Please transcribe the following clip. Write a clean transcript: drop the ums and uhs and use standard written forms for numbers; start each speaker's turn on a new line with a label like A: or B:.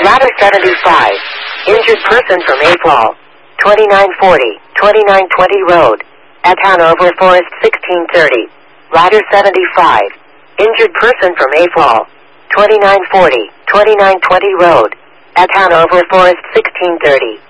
A: Ladder 75. Injured person from April. 2940, 2920 Road. At Hanover Forest 1630. Ladder 75. Injured person from April. 2940, 2920 Road. At Hanover Forest 1630.